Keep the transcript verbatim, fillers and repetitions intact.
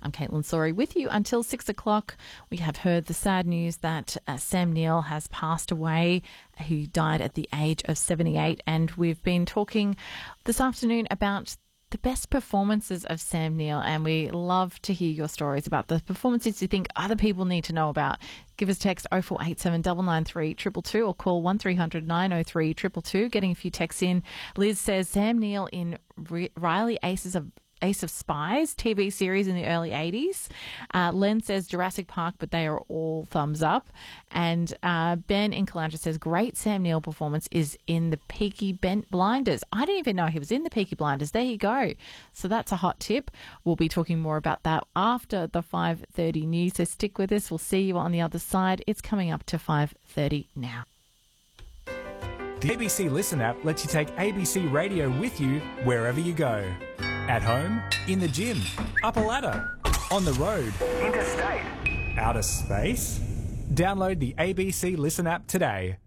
I'm Caitlin Sorry with you until six o'clock. We have heard the sad news that uh, Sam Neill has passed away. He died at the age of seventy-eight, and we've been talking this afternoon about the best performances of Sam Neill, and we love to hear your stories about the performances you think other people need to know about. Give us a text oh four eight seven, nine nine three, two two two or call one three hundred, nine oh three, two two two. Getting a few texts in. Liz says Sam Neill in R- Riley Aces of Ace of Spies T V series in the early eighties. Uh, Len says Jurassic Park, but they are all thumbs up. And uh, Ben in Caloundra says great Sam Neill performance is in the Peaky Bent Blinders. I didn't even know he was in the Peaky Blinders. There you go. So that's a hot tip. We'll be talking more about that after the five thirty news. So stick with us. We'll see you on the other side. It's coming up to five thirty now. The A B C Listen app lets you take A B C Radio with you wherever you go. At home, in the gym, up a ladder, on the road, interstate, outer space. Download the A B C Listen app today.